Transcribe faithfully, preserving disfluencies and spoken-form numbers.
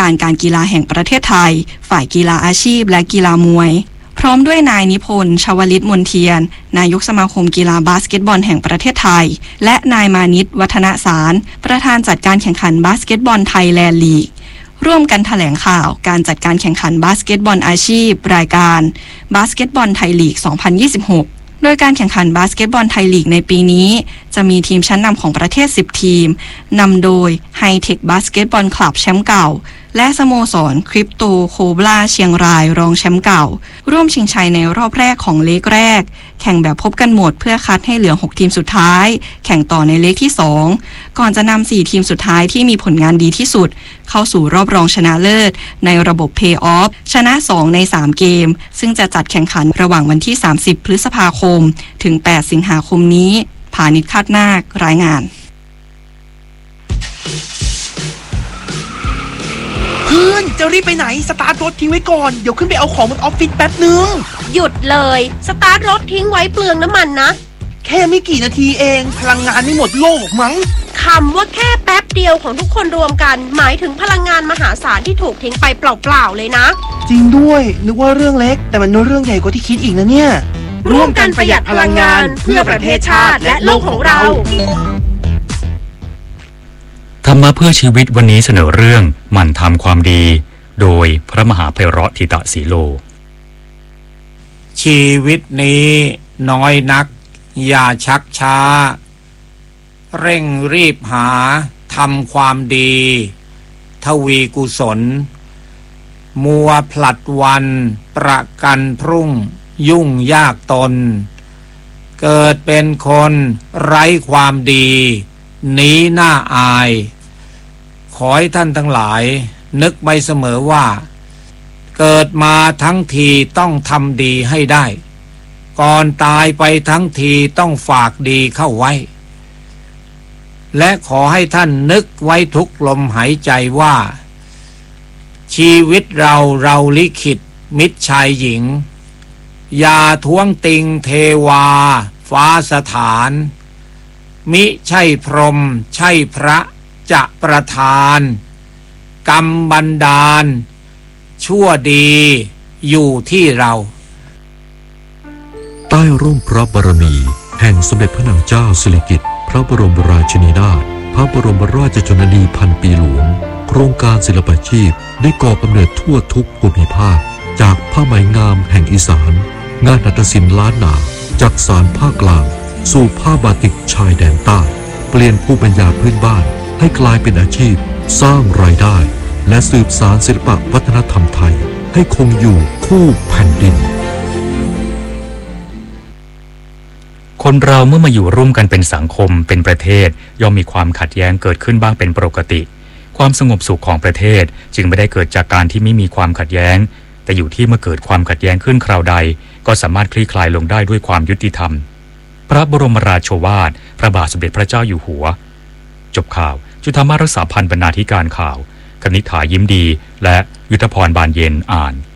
การการกีฬาแห่งประเทศไทยฝ่ายกีฬาอาชีพและกีฬามวยพร้อมด้วยนายนิพนธ์ชวลิตมนเทียนนายกสมาคมกีฬาบาสเกตบอลแห่งประเทศไทยและนายมานิตวัฒนสารประธานจัดการแข่งขันบาสเกตบอลไทยแลนด์ลีกร่วมกันแถลงข่าวการจัดการแข่งขันบาสเกตบอลอาชีพรายการบาสเกตบอลไทยลีก สองพันยี่สิบหก โดยการแข่งขันบาสเกตบอลไทยลีกในปีนี้จะมีทีมชั้นนำของประเทศสิบทีมนำโดยไฮเทคบาสเกตบอลคลับแชมป์เก่าและสโมสรคริปโตโคบลาเชียงรายรองแชมป์เก่าร่วมชิงชัยในรอบแรกของเลกแรกแข่งแบบพบกันหมดเพื่อคัดให้เหลือหกทีมสุดท้ายแข่งต่อในเลกที่สองก่อนจะนำสี่ทีมสุดท้ายที่มีผลงานดีที่สุดเข้าสู่รอบรองชนะเลิศในระบบเพย์ออฟชนะสองในสามเกมซึ่งจะจัดแข่งขันระหว่างวันที่สามสิบพฤษภาคมถึงแปดสิงหาคมนี้พานิชคาดนาครายงานเพื่อนจะรีบไปไหนสตาร์ทรถทิ้งไว้ก่อนเดี๋ยวขึ้นไปเอาของบนออฟฟิศแป๊บนึงหยุดเลยสตาร์ทรถทิ้งไว้เปลืองน้ำมันนะแค่ไม่กี่นาทีเองพลังงานไม่หมดโลกมั้งคำว่าแค่แป๊บเดียวของทุกคนรวมกันหมายถึงพลังงานมหาศาลที่ถูกทิ้งไปเปล่าๆเลยนะจริงด้วยนึกว่าเรื่องเล็กแต่มันเรื่องใหญ่กว่าที่คิดอีกนะเนี่ยร่วมกันประหยัดพลังงานเพื่อประเทศชาติและโลกของเราธรรมะเพื่อชีวิตวันนี้เสนอเรื่องหมั่นทำความดีโดยพระมหาไพเราะธิตสีโลชีวิตนี้น้อยนักอย่าชักช้าเร่งรีบหาทำความดีทวีกุศลมัวผลัดวันประกันพรุ่งยุ่งยากตนเกิดเป็นคนไร้ความดีหนีหน้าอายขอให้ท่านทั้งหลายนึกไว้เสมอว่าเกิดมาทั้งทีต้องทำดีให้ได้ก่อนตายไปทั้งทีต้องฝากดีเข้าไว้และขอให้ท่านนึกไว้ทุกลมหายใจว่าชีวิตเราเราลิขิตมิตรชายหญิงอย่าท้วงติงเทวาฟ้าสถานมิใช่พรหมใช่พระจะประทานกรรมบันดาลชั่วดีอยู่ที่เราใต้ร่มพระบารมีแห่งสมเด็จพระนางเจ้าสิริกิติ์พระบรมราชินีนาถพระบรมราชชนนีพันปีหลวงโครงการศิลปาชีพได้ก่อกำเนิดทั่วทุกภูมิภาคจากผ้าไหมงามแห่งอีสานงานหัตถศิลป์ล้านนาจากสานภาคกลางสู่ผ้าบาติกชายแดนใต้เปลี่ยนภูมิปัญญาพื้นบ้านให้กลายเป็นอาชีพสร้างรายได้และสืบสานศิลปวัฒนธรรมไทยให้คงอยู่คู่แผ่นดินคนเราเมื่อมาอยู่ร่วมกันเป็นสังคมเป็นประเทศย่อมมีความขัดแย้งเกิดขึ้นบ้างเป็นปกติความสงบสุขของประเทศจึงไม่ได้เกิดจากการที่ไม่มีความขัดแย้งแต่อยู่ที่เมื่อเกิดความขัดแย้งขึ้นคราวใดก็สามารถคลี่คลายลงได้ด้วยความยุติธรรมพระบรมราโชวาทพระบาทสมเด็จพระเจ้าอยู่หัวจบข่าวจุฑามาสรักษาพันธ์บรรณาธิการข่าวคณิษฐายิ้มดีและยุทธพรบานเย็นอ่าน